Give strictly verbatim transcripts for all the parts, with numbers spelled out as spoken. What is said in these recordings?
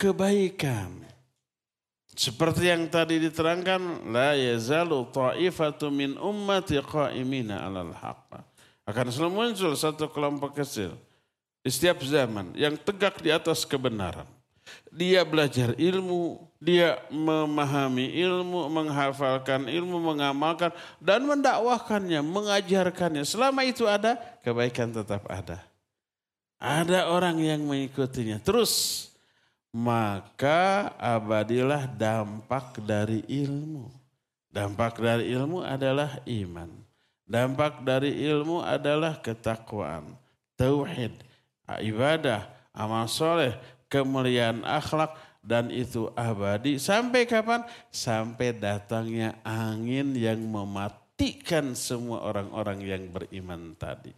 kebaikan. Seperti yang tadi diterangkan, la yazalu ta'ifatu min ummati qa'imina 'alal haqq. Akan selalu muncul satu kelompok kecil di setiap zaman yang tegak di atas kebenaran. Dia belajar ilmu, dia memahami ilmu, menghafalkan ilmu, mengamalkan dan mendakwahkannya, mengajarkannya. Selama itu ada, kebaikan tetap ada. Ada orang yang mengikutinya. Terus maka abadilah dampak dari ilmu. Dampak dari ilmu adalah iman. Dampak dari ilmu adalah ketakwaan, tauhid, ibadah, amal soleh, kemuliaan akhlak, dan itu abadi. Sampai kapan? Sampai datangnya angin yang mematikan semua orang-orang yang beriman tadi.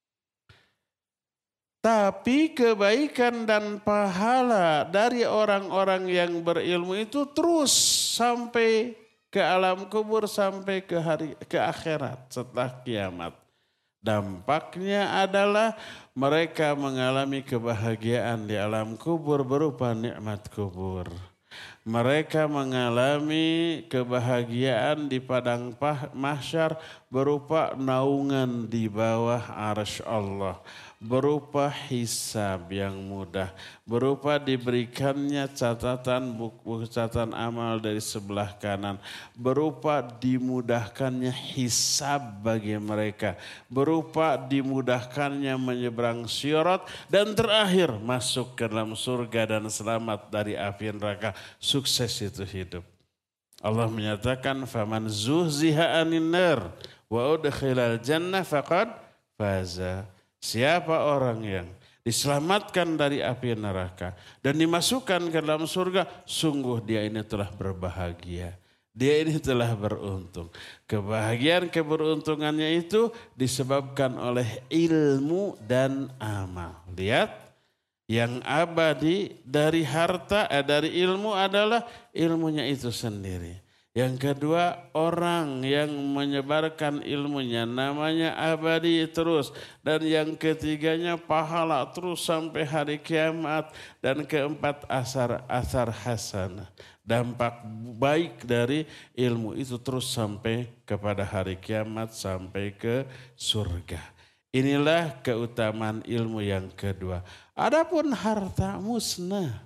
Tapi kebaikan dan pahala dari orang-orang yang berilmu itu terus sampai ke alam kubur, sampai ke hari ke akhirat setelah kiamat. Dampaknya adalah mereka mengalami kebahagiaan di alam kubur berupa nikmat kubur. Mereka mengalami kebahagiaan di padang mahsyar berupa naungan di bawah arsy Allah. Berupa hisab yang mudah, berupa diberikannya catatan buku catatan amal dari sebelah kanan, berupa dimudahkannya hisab bagi mereka, berupa dimudahkannya menyeberang sirat, dan terakhir masuk ke dalam surga dan selamat dari api neraka. Sukses itu hidup. Allah menyatakan faman zuhziha anin nar wa udkhilal jannah faqad faza. Siapa orang yang diselamatkan dari api neraka dan dimasukkan ke dalam surga, sungguh dia ini telah berbahagia. Dia ini telah beruntung. Kebahagiaan keberuntungannya itu disebabkan oleh ilmu dan amal. Lihat, yang abadi dari harta, eh, dari ilmu adalah ilmunya itu sendiri. Yang kedua, orang yang menyebarkan ilmunya namanya abadi terus. Dan yang ketiganya pahala terus sampai hari kiamat. Dan keempat, asar-asar hasanah. Dampak baik dari ilmu itu terus sampai kepada hari kiamat, sampai ke surga. Inilah keutamaan ilmu yang kedua. Adapun harta musnah.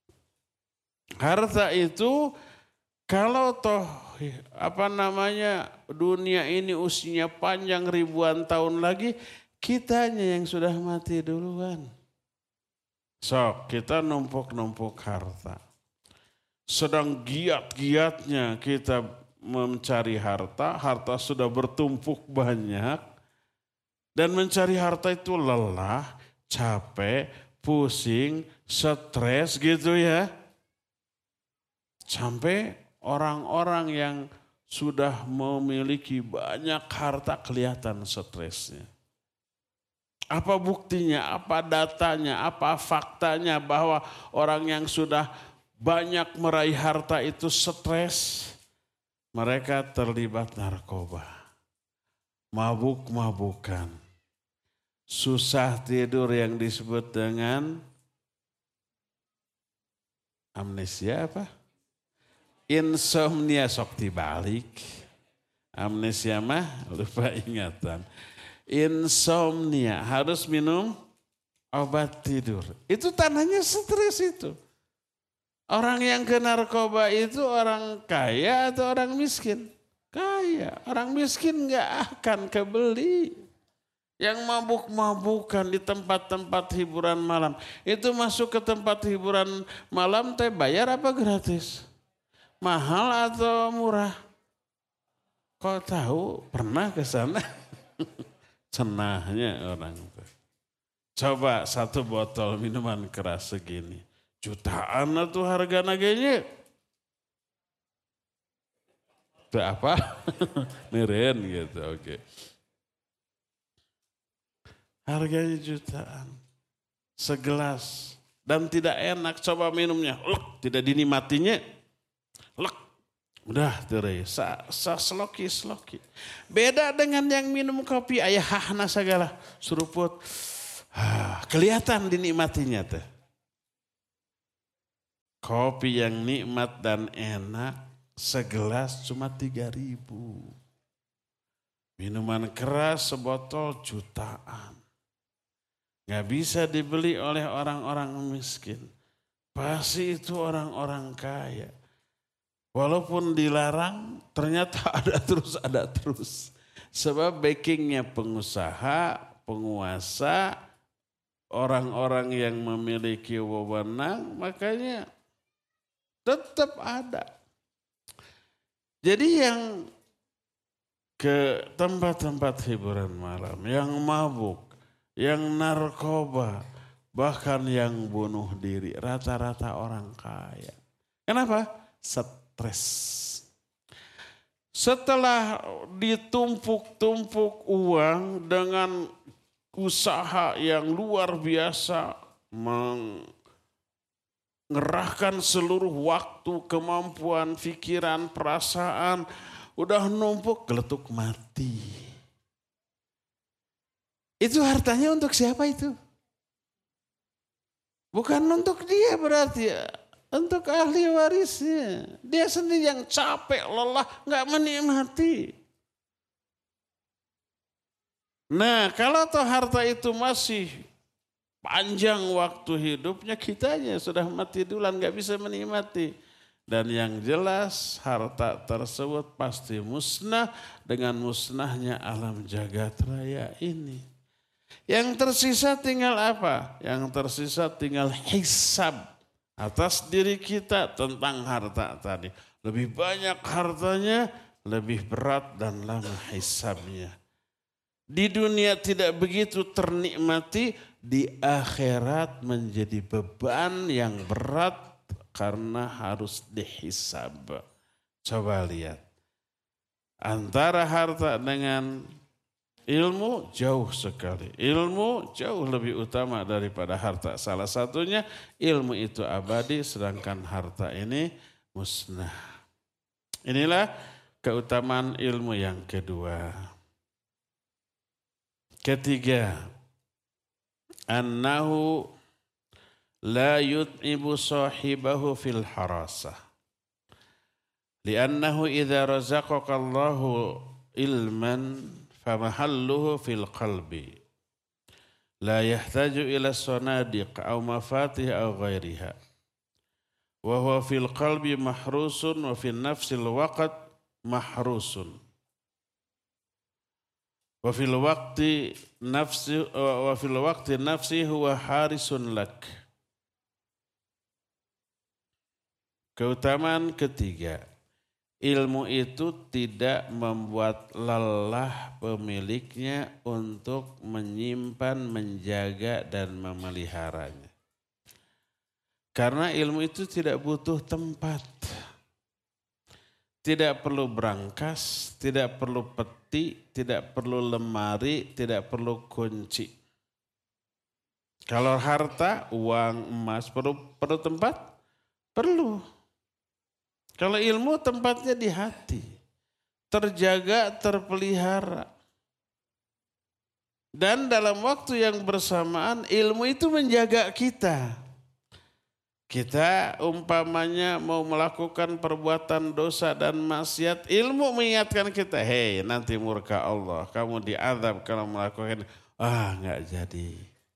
Harta itu kalau toh apa namanya dunia ini usianya panjang ribuan tahun lagi, kitanya yang sudah mati duluan. Sok kita numpuk-numpuk harta. Sedang giat-giatnya kita mencari harta, harta sudah bertumpuk banyak. Dan mencari harta itu lelah, capek, pusing, stres gitu ya. Sampai orang-orang yang sudah memiliki banyak harta kelihatan stresnya. Apa buktinya, apa datanya, apa faktanya bahwa orang yang sudah banyak meraih harta itu stres? Mereka terlibat narkoba, mabuk-mabukan, susah tidur yang disebut dengan amnesia apa? Insomnia, sok dibalik. Amnesia mah lupa ingatan. Insomnia, harus minum obat tidur. Itu tandanya stres itu. Orang yang ke narkoba itu orang kaya atau orang miskin? Kaya. Orang miskin gak akan kebeli. Yang mabuk-mabukan di tempat-tempat hiburan malam. Itu masuk ke tempat hiburan malam teh bayar apa gratis? Mahal atau murah? Kok tahu? Pernah ke sana? Cenahnya orang itu. Coba satu botol minuman keras segini. Jutaan tuh harga nagenya. Itu apa? Niren gitu, oke. Okay. Harganya jutaan. Segelas. Dan tidak enak, coba minumnya. Lek, tidak dinikmatinya. Lek, udah terai, sa, sa sloki sloki. Beda dengan yang minum kopi, ayah hahna segala, suruput. Ah, kelihatan dinikmatinya teh. Kopi yang nikmat dan enak segelas cuma tiga ribu. Minuman keras sebotol jutaan. Gak bisa dibeli oleh orang-orang miskin. Pasti itu orang-orang kaya. Walaupun dilarang ternyata ada terus, ada terus. Sebab backingnya pengusaha, penguasa, orang-orang yang memiliki wewenang, makanya tetap ada. Jadi yang ke tempat-tempat hiburan malam, yang mabuk, yang narkoba, bahkan yang bunuh diri, rata-rata orang kaya. Kenapa? Stres. Setelah ditumpuk-tumpuk uang dengan usaha yang luar biasa, mengerahkan seluruh waktu, kemampuan, pikiran, perasaan, udah numpuk, geletuk mati. Itu hartanya untuk siapa itu? Bukan untuk dia berarti, untuk ahli warisnya. Dia sendiri yang capek, lelah, gak menikmati. Nah, kalau toh harta itu masih panjang waktu hidupnya, kitanya sudah mati duluan, gak bisa menikmati. Dan yang jelas harta tersebut pasti musnah dengan musnahnya alam jagat raya ini. Yang tersisa tinggal apa? Yang tersisa tinggal hisab atas diri kita tentang harta tadi. Lebih banyak hartanya, lebih berat dan lama hisabnya. Di dunia tidak begitu ternikmati, di akhirat menjadi beban yang berat karena harus dihisab. Coba lihat. Antara harta dengan ilmu jauh sekali. Ilmu jauh lebih utama daripada harta. Salah satunya ilmu itu abadi sedangkan harta ini musnah. Inilah keutamaan ilmu yang kedua. Ketiga, annahu la yut'ibu sahibahu fil harasah. Li'annahu idza razaqaka Allahu ilman famahalluhu fil qalbi. La yahtaju ila sanadiq aw mafatih aw ghairiha. Wa huwa fil qalbi mahrusun wa fil nafsil waqt mahrusun. Wa fil waqti nafsi wa fil waqti nafsi huwa harisun lak. Keutamaan ketiga, ilmu itu tidak membuat lelah pemiliknya untuk menyimpan, menjaga dan memeliharanya. Karena ilmu itu tidak butuh tempat. Tidak perlu brankas, tidak perlu peti, tidak perlu lemari, tidak perlu kunci. Kalau harta, uang, emas, perlu, perlu tempat? Perlu. Kalau ilmu tempatnya di hati. Terjaga, terpelihara. Dan dalam waktu yang bersamaan ilmu itu menjaga kita. Kita umpamanya mau melakukan perbuatan dosa dan maksiat, ilmu mengingatkan kita, hei nanti murka Allah, kamu diazab kalau melakukan, ah nggak jadi.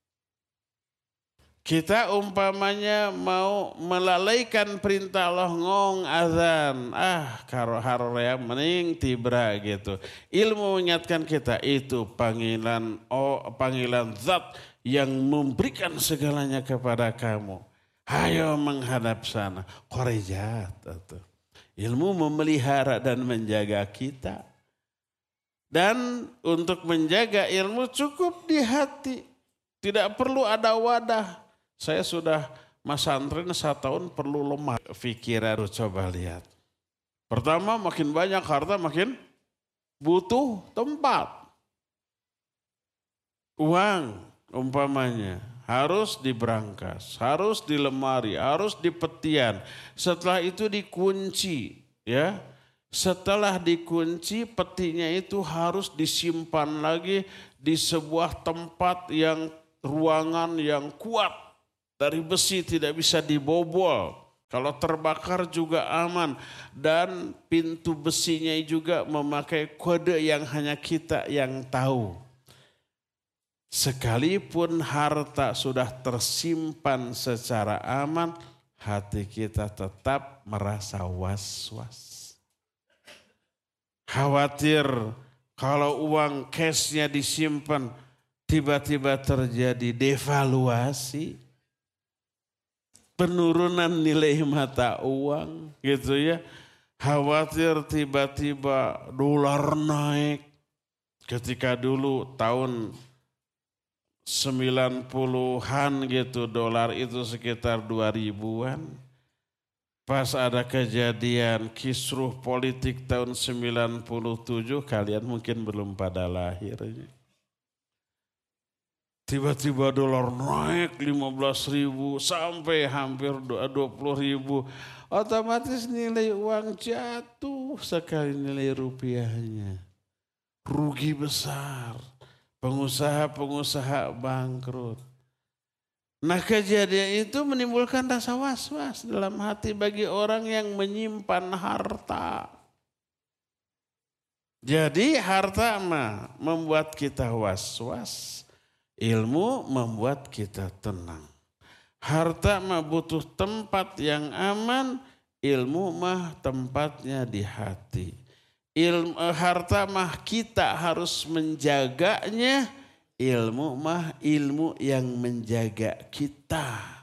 Kita umpamanya mau melalaikan perintah Allah ngong azan, ah karo harorea mending tibra gitu. Ilmu mengingatkan kita itu panggilan oh panggilan zat yang memberikan segalanya kepada kamu. Ayo menghadap sana, korejat. Ilmu memelihara dan menjaga kita. Dan untuk menjaga ilmu cukup di hati. Tidak perlu ada wadah. Saya sudah masantren satu tahun perlu lemah. Pikiran coba lihat. Pertama makin banyak harta makin butuh tempat. Uang umpamanya. Harus diberangkas, harus di lemari, harus di petian. Setelah itu dikunci, ya. Setelah dikunci, petinya itu harus disimpan lagi di sebuah tempat yang ruangan yang kuat dari besi tidak bisa dibobol. Kalau terbakar juga aman. Dan pintu besinya juga memakai kode yang hanya kita yang tahu. Sekalipun harta sudah tersimpan secara aman, hati kita tetap merasa was-was. Khawatir kalau uang cashnya disimpan, tiba-tiba terjadi devaluasi. Penurunan nilai mata uang gitu ya. Khawatir tiba-tiba dolar naik. Ketika dulu tahun sembilan puluhan gitu dolar itu sekitar dua ribuan. Pas ada kejadian kisruh politik tahun sembilan puluh tujuh, kalian mungkin belum pada lahir. Tiba-tiba dolar naik lima belas ribu sampai hampir dua puluh ribu. Otomatis nilai uang jatuh sekali nilai rupiahnya. Rugi besar. Pengusaha-pengusaha bangkrut. Nah kejadian itu menimbulkan rasa was-was dalam hati bagi orang yang menyimpan harta. Jadi harta mah membuat kita was-was. Ilmu membuat kita tenang. Harta mah butuh tempat yang aman, ilmu mah tempatnya di hati. Ilmu, harta mah kita harus menjaganya, ilmu mah ilmu yang menjaga kita.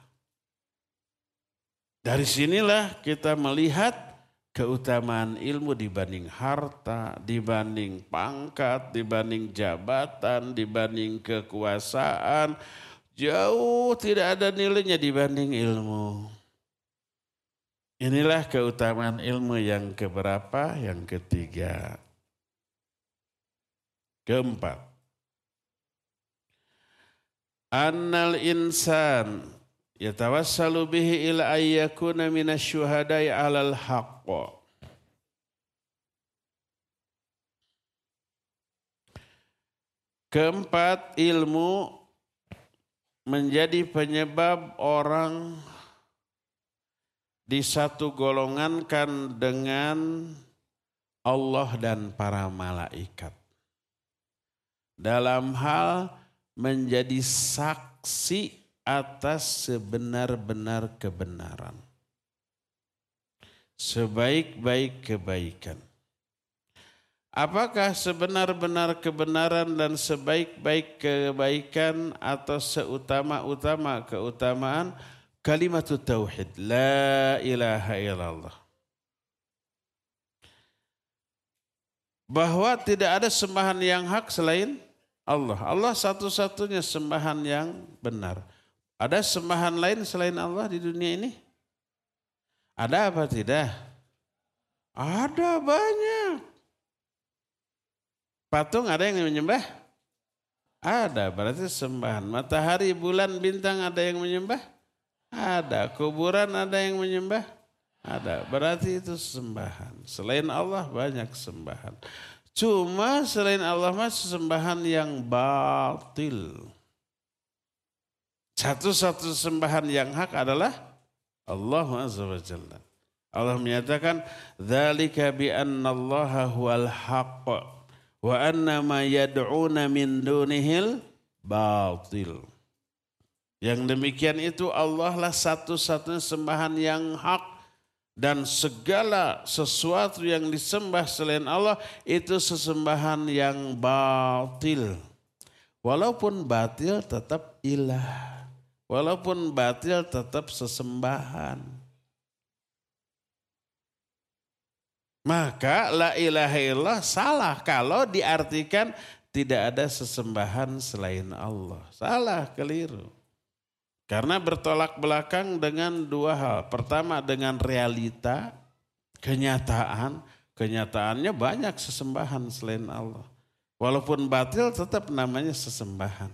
Dari sinilah kita melihat keutamaan ilmu dibanding harta, dibanding pangkat, dibanding jabatan, dibanding kekuasaan. Jauh tidak ada nilainya dibanding ilmu. Inilah keutamaan ilmu yang keberapa? Yang ketiga. Keempat. Annal insan yatawassalu bihi ila ayyakuna minasyuhada'i alal haqq. Keempat, ilmu menjadi penyebab orang disatu golongankan dengan Allah dan para malaikat. Dalam hal menjadi saksi atas sebenar-benar kebenaran. Sebaik-baik kebaikan. Apakah sebenar-benar kebenaran dan sebaik-baik kebaikan atau seutama-utama keutamaan? Kalimatut tauhid. La ilaha illallah. Bahwa tidak ada sembahan yang hak selain Allah. Allah satu-satunya sembahan yang benar. Ada sembahan lain selain Allah di dunia ini? Ada apa tidak? Ada banyak. Patung ada yang menyembah? Ada, berarti sembahan. Matahari, bulan, bintang ada yang menyembah? Ada. Kuburan ada yang menyembah? Ada. Berarti itu sembahan. Selain Allah banyak sembahan. Cuma selain Allah masih sembahan yang batil. Satu-satu sembahan yang hak adalah Allah Azza wa Jalla. Allah menyatakan, "Dzalika bi anna Allaha huwal haqq wa anna ma yad'una min dunihil batil." Yang demikian itu Allah lah satu-satunya sembahan yang hak dan segala sesuatu yang disembah selain Allah itu sesembahan yang batil. Walaupun batil tetap ilah. Walaupun batil tetap sesembahan. Maka la ilaha illallah salah kalau diartikan tidak ada sesembahan selain Allah. Salah, keliru. Karena bertolak belakang dengan dua hal. Pertama dengan realita, kenyataan. Kenyataannya banyak sesembahan selain Allah. Walaupun batil tetap namanya sesembahan.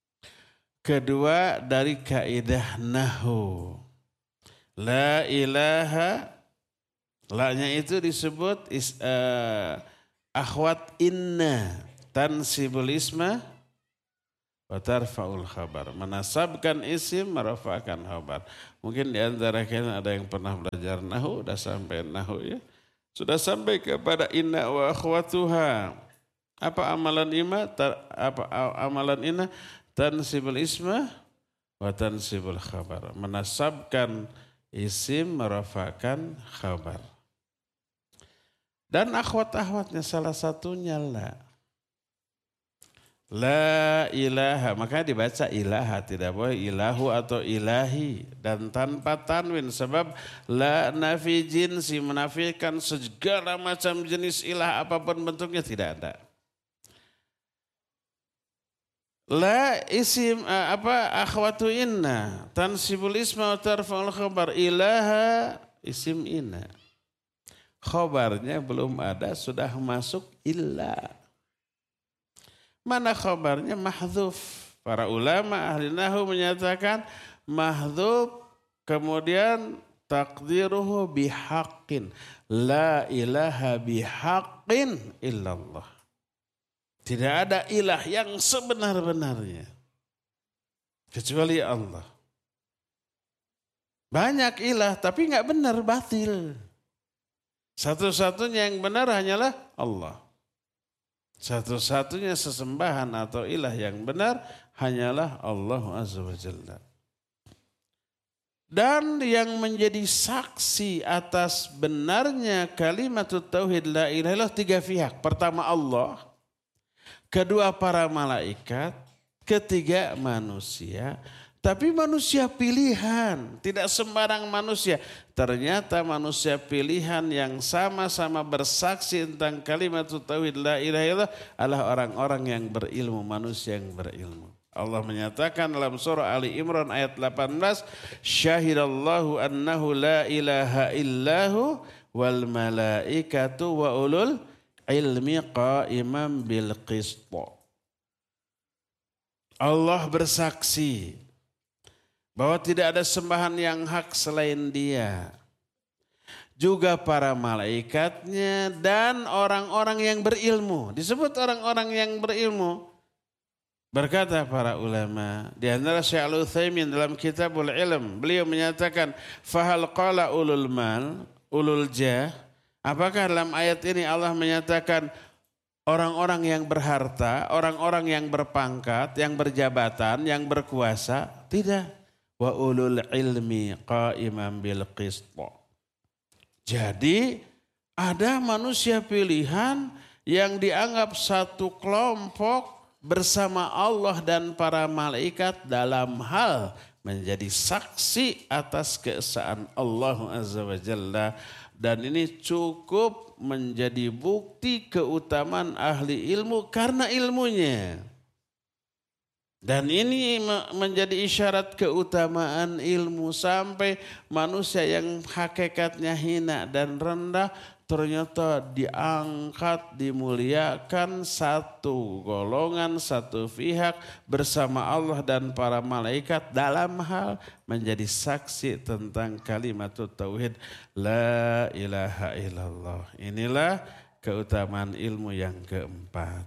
Kedua dari kaidah nahu. La ilaha, la-nya itu disebut is, uh, akhwat inna tansibul isma wa tarfa'ul khabar. Menasabkan isim, merafa'kan khabar. Mungkin di antara kalian ada yang pernah belajar nahu, sudah sampai nahu ya. Sudah sampai kepada inna wa akhwatuha. Apa amalan ima? Apa amalan inna? Tansibul isma wa tansibul khabar. Menasabkan isim, merafa'kan khabar. Dan akhwat-akhwatnya salah satunya la. La ilaha, makanya dibaca ilaha, tidak boleh ilahu atau ilahi. Dan tanpa tanwin, sebab la nafi jinsi, menafikan segala macam jenis ilah apapun bentuknya, tidak ada. La isim apa akhwatu inna, tansibul isma wa tarfa'ul khabar, ilaha isim inna. Khabarnya belum ada, sudah masuk illa. Mana khabarnya? Mahdhuf. Para ulama ahli nahwu menyatakan mahdhuf, kemudian taqdiruhu bihaqqin. La ilaha bihaqqin illallah. Tidak ada ilah yang sebenar-benarnya kecuali Allah. Banyak ilah tapi enggak benar, batil. Satu-satunya yang benar hanyalah Allah. Satu-satunya sesembahan atau ilah yang benar hanyalah Allah Azza wa Jalla. Dan yang menjadi saksi atas benarnya kalimat tauhid la ilaha illallah tiga pihak. Pertama Allah, kedua para malaikat, ketiga manusia. Tapi manusia pilihan, tidak sembarang manusia. Ternyata manusia pilihan yang sama-sama bersaksi tentang kalimat tauhid la ilaha illallah adalah orang-orang yang berilmu, manusia yang berilmu. Allah menyatakan dalam surah Ali Imran ayat delapan belas, syahidallahu annahu la ilaha illahu wal malaikatu wa ulul ilmi qa'iman bil qist. Allah bersaksi bahwa tidak ada sembahan yang hak selain Dia. Juga para malaikatnya dan orang-orang yang berilmu. Disebut orang-orang yang berilmu. Berkata para ulama, di antara Syekh Al-Utsaimin dalam Kitabul Ilm, beliau menyatakan, fahal qala ulul mal, ulul jah. Apakah dalam ayat ini Allah menyatakan orang-orang yang berharta, orang-orang yang berpangkat, yang berjabatan, yang berkuasa? Tidak. Wa ulul ilmi qa'iman bil qist. Jadi ada manusia pilihan yang dianggap satu kelompok bersama Allah dan para malaikat dalam hal menjadi saksi atas keesaan Allah Azza wa Jalla. Dan ini cukup menjadi bukti keutamaan ahli ilmu karena ilmunya. Dan ini menjadi isyarat keutamaan ilmu sampai manusia yang hakikatnya hina dan rendah ternyata diangkat, dimuliakan satu golongan, satu pihak bersama Allah dan para malaikat dalam hal menjadi saksi tentang kalimat tauhid la ilaha illallah. Inilah keutamaan ilmu yang keempat.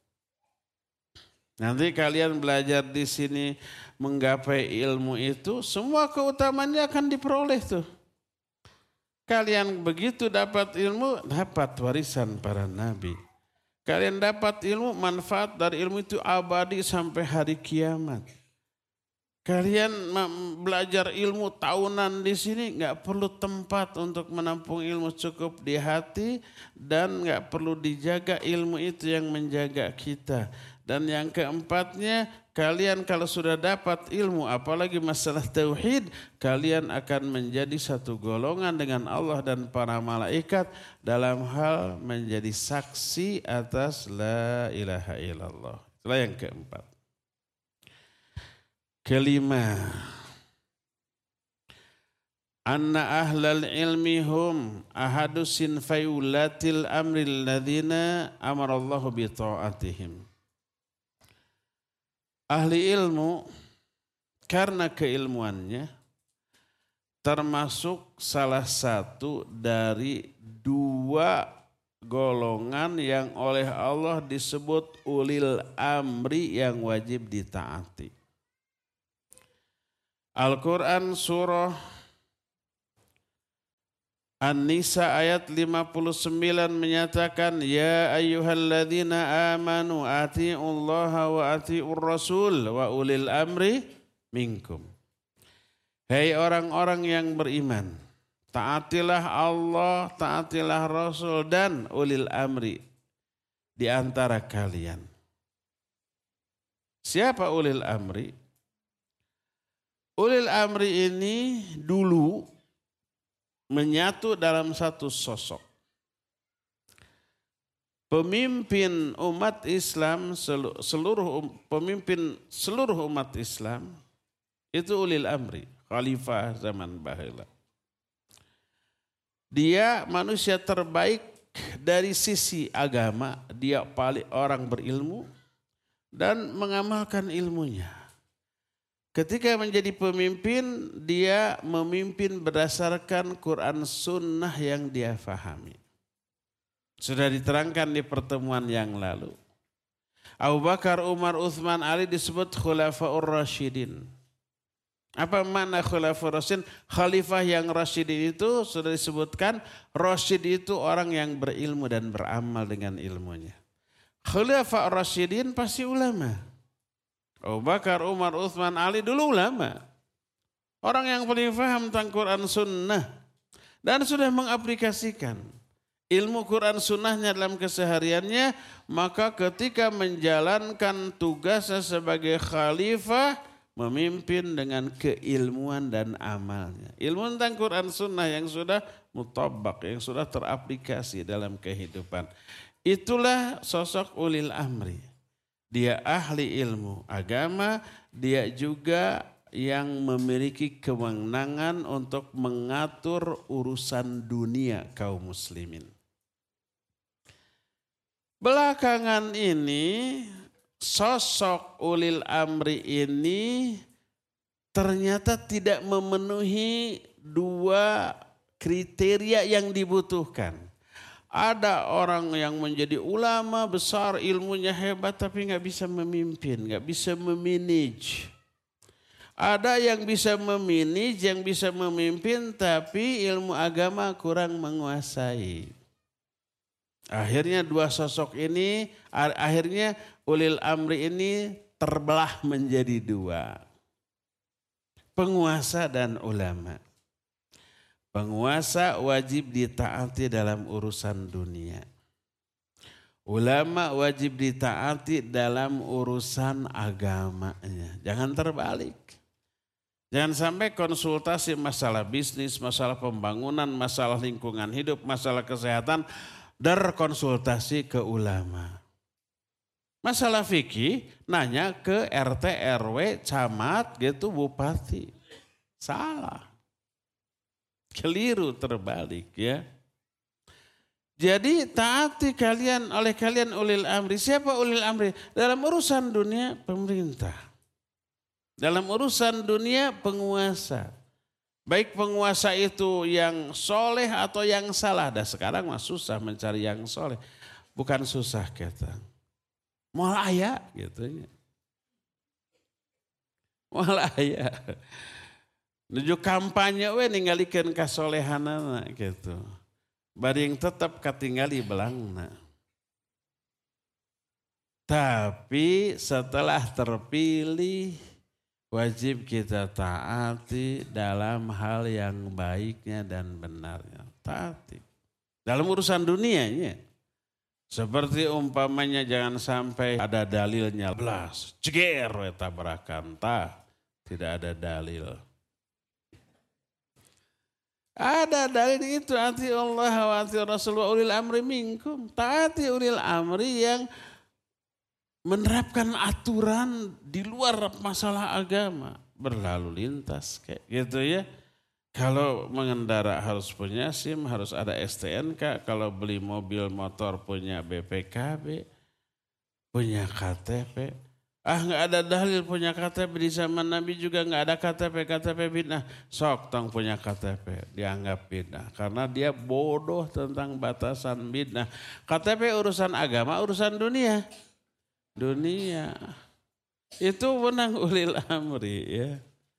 Nanti kalian belajar di sini menggapai ilmu itu, semua keutamaannya akan diperoleh tuh. Kalian begitu dapat ilmu, dapat warisan para nabi. Kalian dapat ilmu, manfaat dari ilmu itu abadi sampai hari kiamat. Kalian belajar ilmu tahunan di sini, nggak perlu tempat untuk menampung ilmu, cukup di hati dan nggak perlu dijaga, ilmu itu yang menjaga kita. Dan yang keempatnya, kalian kalau sudah dapat ilmu, apalagi masalah tauhid, kalian akan menjadi satu golongan dengan Allah dan para malaikat dalam hal menjadi saksi atas la ilaha illallah. Itulah yang keempat. Kelima, anna ahlal ilmi hum ahadu sinfai ulatil amril ladhina amarallahu bi ta'atihim. Ahli ilmu karena keilmuannya termasuk salah satu dari dua golongan yang oleh Allah disebut ulil amri yang wajib ditaati. Al-Quran surah An-Nisa ayat lima puluh sembilan menyatakan, Ya ayyuhalladzina amanu ati'ullaha wa ati'ur rasul wa ulil amri minkum. Hei orang-orang yang beriman, taatilah Allah, taatilah Rasul dan ulil amri di antara kalian. Siapa ulil amri? Ulil amri ini dulu menyatu dalam satu sosok. Pemimpin umat Islam, seluruh pemimpin seluruh umat Islam itu ulil amri, khalifah zaman baheula. Dia manusia terbaik dari sisi agama, dia paling orang berilmu dan mengamalkan ilmunya. Ketika menjadi pemimpin, dia memimpin berdasarkan Quran Sunnah yang dia fahami. Sudah diterangkan di pertemuan yang lalu. Abu Bakar, Umar, Uthman, Ali disebut Khulafaur Rasyidin. Apa makna Khulafaur Rasyidin? Khalifah yang Rasyidin itu sudah disebutkan, Rasyid itu orang yang berilmu dan beramal dengan ilmunya. Khulafaur Rasyidin pasti ulama. Abu Bakar, Umar, Uthman, Ali dulu ulama. Orang yang paling paham tentang Quran Sunnah. Dan sudah mengaplikasikan ilmu Quran Sunnahnya dalam kesehariannya. Maka ketika menjalankan tugasnya sebagai khalifah, memimpin dengan keilmuan dan amalnya. Ilmu tentang Quran Sunnah yang sudah mutabak, yang sudah teraplikasi dalam kehidupan. Itulah sosok ulil amri. Dia ahli ilmu agama, dia juga yang memiliki kewenangan untuk mengatur urusan dunia kaum muslimin. Belakangan ini sosok ulil amri ini ternyata tidak memenuhi dua kriteria yang dibutuhkan. Ada orang yang menjadi ulama besar, ilmunya hebat tapi nggak bisa memimpin, nggak bisa memanage. Ada yang bisa memanage, yang bisa memimpin tapi ilmu agama kurang menguasai. Akhirnya dua sosok ini, akhirnya ulil amri ini terbelah menjadi dua. Penguasa dan ulama. Penguasa wajib ditaati dalam urusan dunia. Ulama wajib ditaati dalam urusan agamanya. Jangan terbalik. Jangan sampai konsultasi masalah bisnis, masalah pembangunan, masalah lingkungan hidup, masalah kesehatan, berkonsultasi ke ulama. Masalah fikih nanya ke R T, R W, camat gitu, bupati. Salah. Keliru, terbalik ya. Jadi taati kalian oleh kalian ulil amri. Siapa ulil amri? Dalam urusan dunia pemerintah. Dalam urusan dunia penguasa. Baik penguasa itu yang soleh atau yang salah. Dan sekarang mah susah mencari yang soleh. Bukan susah kata. Moal aya gitu ya. Moal aya. Nuju kampanye we ningalikeun kasolehanana gitu. Bari yang tetap katingali belangna. Tapi setelah terpilih wajib kita taati dalam hal yang baiknya dan benarnya. Taati. Dalam urusan dunianya. Seperti umpamanya jangan sampai ada dalilnya. Belas, ceger we tabrakan. Tah, tidak ada dalil. Ada dalil itu, ati Allah wa ati Rasul wa ulil amri minkum. Taati ulil amri yang menerapkan aturan di luar masalah agama. Berlalu lintas kayak gitu ya. Kalau mengendara harus punya SIM, harus ada S T N K. Kalau beli mobil motor punya B P K B, punya K T P. Ah nggak ada dalil punya K T P, di zaman Nabi juga nggak ada K T P, K T P bid'ah. Sok tong punya K T P, dianggap bid'ah. Karena dia bodoh tentang batasan bid'ah. K T P urusan agama, urusan dunia. Dunia. Itu menang ulil amri ya.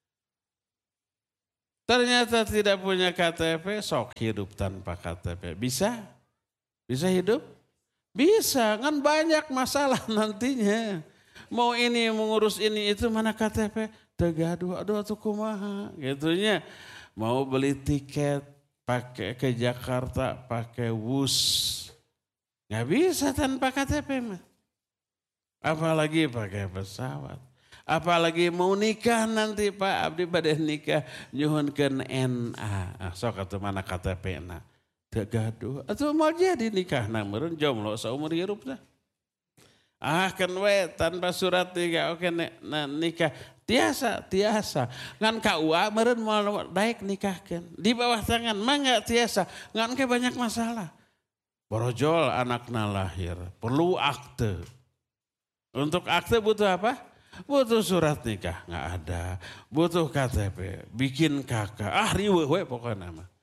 Ternyata tidak punya K T P, sok hidup tanpa K T P. Bisa? Bisa hidup? Bisa, kan banyak masalah nantinya. Mau ini mengurus ini itu mana K T P, tegaduh aduh atuh kumaha gitunya. Mau beli tiket pakai ke Jakarta pakai Wus, nggak bisa tanpa K T P mah. Apalagi pakai pesawat. Apalagi mau nikah nanti Pak abdi bade nikah nyuhunkeun N A. Ah, sok atuh mana K T P na. Tegaduh atuh mau jadi nikah na meureun jomblo saumur hirup tah. Ah kan we tanpa surat nikah oke nah, nikah tiasa tiasa ngan K U A meureun moal daek nikahkeun di bawah tangan mah enggak tiasa ngan ke banyak masalah. Borojol anakna lahir perlu akte. Untuk akte butuh apa? Butuh surat nikah enggak ada, butuh K T P, bikin kakak. Ah riweuh we pokokna mah.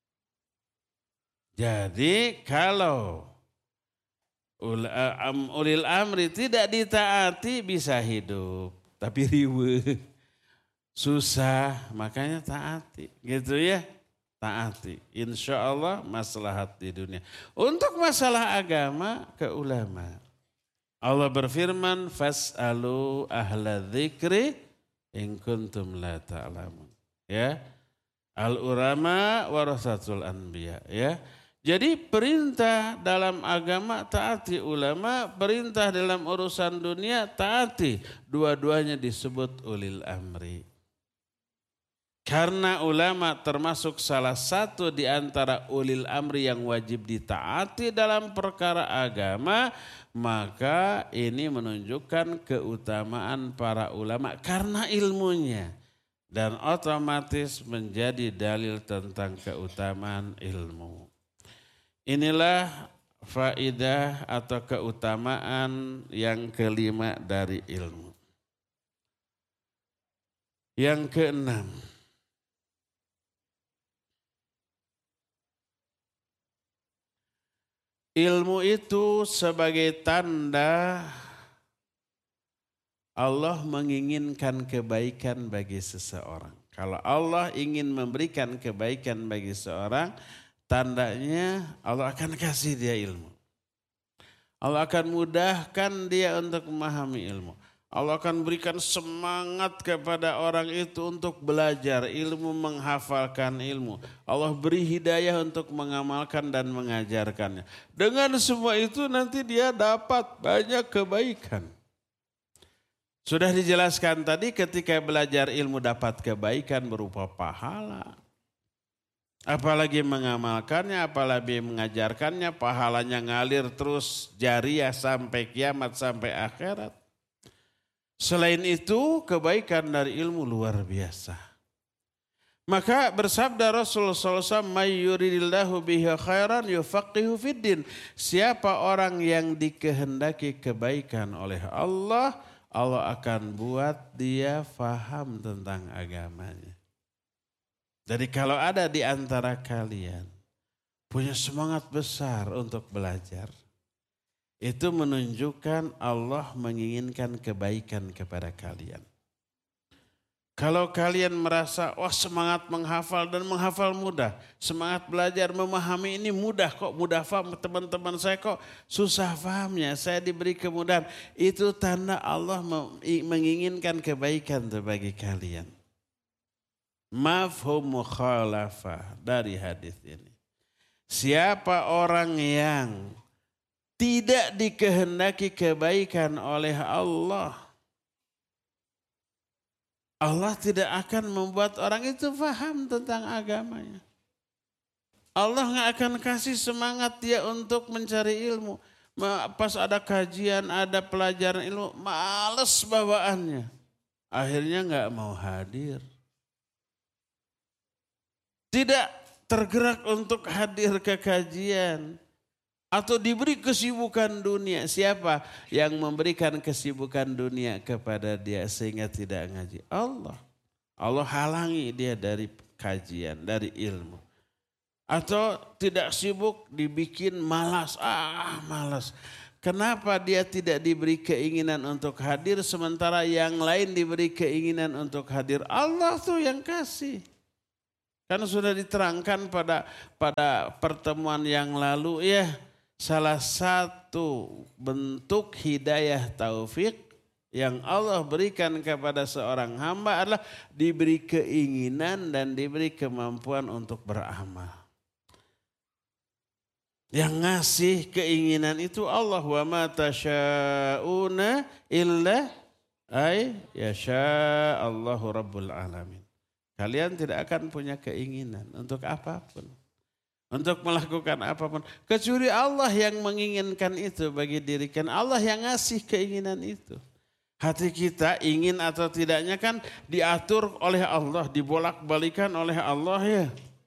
Jadi kalau ulil amri tidak ditaati bisa hidup, tapi riweuh, susah, makanya taati, gitu ya, taati. Insya Allah maslahat di dunia. Untuk masalah agama ke ulama, Allah berfirman, fas'alu ahla dzikri in kuntum la ta'lamun. Ya, al ulama warasatul anbiya. Ya. Jadi perintah dalam agama taati ulama, perintah dalam urusan dunia taati. Dua-duanya disebut ulil amri. Karena ulama termasuk salah satu di antara ulil amri yang wajib ditaati dalam perkara agama, maka ini menunjukkan keutamaan para ulama karena ilmunya. Dan otomatis menjadi dalil tentang keutamaan ilmu. Inilah faidah atau keutamaan yang kelima dari ilmu. Yang keenam, ilmu itu sebagai tanda Allah menginginkan kebaikan bagi seseorang. Kalau Allah ingin memberikan kebaikan bagi seorang, tandanya Allah akan kasih dia ilmu. Allah akan mudahkan dia untuk memahami ilmu. Allah akan berikan semangat kepada orang itu untuk belajar ilmu, menghafalkan ilmu. Allah beri hidayah untuk mengamalkan dan mengajarkannya. Dengan semua itu nanti dia dapat banyak kebaikan. Sudah dijelaskan tadi ketika belajar ilmu dapat kebaikan berupa pahala. Apalagi mengamalkannya, apalagi mengajarkannya, pahalanya ngalir terus jariah sampai kiamat, sampai akhirat. Selain itu kebaikan dari ilmu luar biasa. Maka bersabda Rasulullah shallallahu alaihi wasallam, "May yuridillahu bihi khairan yufaqihu fiddin." Siapa orang yang dikehendaki kebaikan oleh Allah, Allah akan buat dia faham tentang agamanya. Jadi kalau ada di antara kalian punya semangat besar untuk belajar, itu menunjukkan Allah menginginkan kebaikan kepada kalian. Kalau kalian merasa, wah semangat menghafal dan menghafal mudah, semangat belajar memahami ini mudah kok, mudah paham, teman-teman saya kok susah pahamnya, saya diberi kemudahan. Itu tanda Allah menginginkan kebaikan bagi kalian. Mafhum mukhalafah dari hadis ini. Siapa orang yang tidak dikehendaki kebaikan oleh Allah, Allah tidak akan membuat orang itu paham tentang agamanya. Allah nggak akan kasih semangat dia untuk mencari ilmu. Pas ada kajian, ada pelajaran ilmu, males bawaannya. Akhirnya nggak mau hadir. Tidak tergerak untuk hadir ke kajian. atau diberi kesibukan dunia. Siapa yang memberikan kesibukan dunia kepada dia sehingga tidak ngaji? Allah. Allah halangi dia dari kajian, dari ilmu. Atau tidak sibuk dibikin malas, ah malas. Kenapa dia tidak diberi keinginan untuk hadir sementara yang lain diberi keinginan untuk hadir? Allah tuh yang kasih. Kan sudah diterangkan pada pada pertemuan yang lalu ya, salah satu bentuk hidayah taufik yang Allah berikan kepada seorang hamba adalah diberi keinginan dan diberi kemampuan untuk beramal. Yang ngasih keinginan itu Allah. Wa ma tasyauna illa ay yasha Allahu rabbul alamin. Kalian tidak akan punya keinginan untuk apapun. Untuk melakukan apapun. Kecuali Allah yang menginginkan itu bagi diri kan. Allah yang ngasih keinginan itu. Hati kita ingin atau tidaknya kan diatur oleh Allah. Dibolak-balikan oleh Allah ya.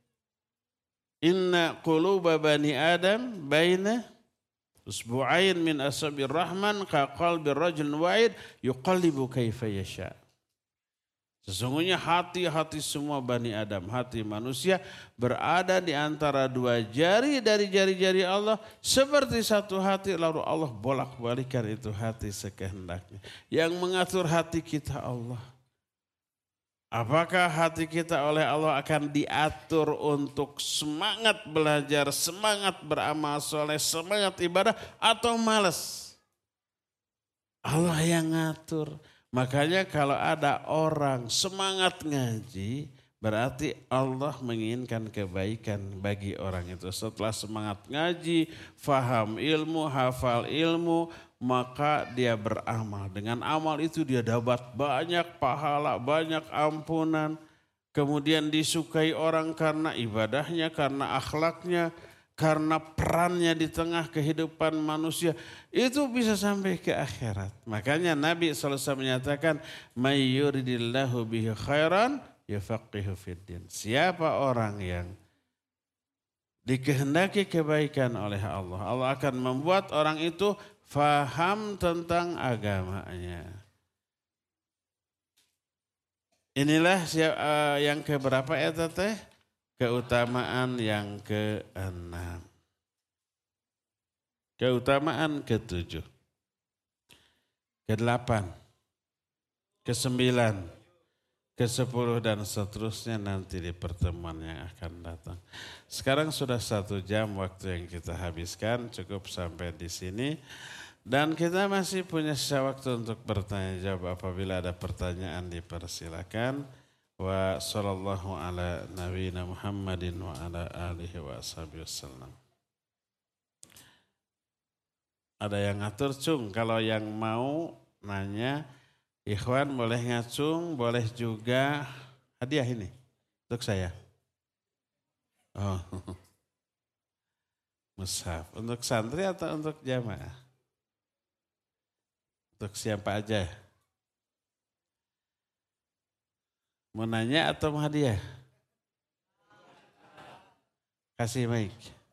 Inna quluba bani Adam baina usbu'ain min asabir rahman ka qalbir rajul wa'id yuqallibu kaifa yasha. Sesungguhnya hati-hati semua Bani Adam, hati manusia berada di antara dua jari dari jari-jari Allah. Seperti satu hati lalu Allah bolak-balikan itu hati sekehendaknya. Yang mengatur hati kita Allah. Apakah hati kita oleh Allah akan diatur untuk semangat belajar, semangat beramal soleh, semangat ibadah atau malas? Allah yang ngatur. Makanya kalau ada orang semangat ngaji, berarti Allah menginginkan kebaikan bagi orang itu. Setelah semangat ngaji, faham ilmu, hafal ilmu, maka dia beramal. Dengan amal itu dia dapat banyak pahala, banyak ampunan. Kemudian disukai orang karena ibadahnya, karena akhlaknya, karena perannya di tengah kehidupan manusia. Itu bisa sampai ke akhirat. Makanya Nabi shallallahu alaihi wasallam menyatakan, "May yuridillahu bihi khairan yufaqihu fiddin." Siapa orang yang dikehendaki kebaikan oleh Allah, Allah akan membuat orang itu faham tentang agamanya. Inilah yang keberapa ya teteh? Keutamaan yang keenam. Keutamaan ketujuh. Kedelapan. Kesembilan. Kesepuluh dan seterusnya nanti di pertemuan yang akan datang. Sekarang sudah satu jam waktu yang kita habiskan. Cukup sampai di sini. Dan kita masih punya sisa waktu untuk bertanya jawab. Apabila ada pertanyaan dipersilakan. Wa sallallahu ala nabiyina Muhammadin wa ala alihi wa ashabihi wasallam. Ada yang ngatur cung, kalau yang mau nanya, ikhwan boleh ngacung, boleh juga hadiah ini untuk saya. Oh, mushaf. Untuk santri atau untuk jamaah? Untuk siapa aja? Mau nanya atau mau hadiah? Kasih mic.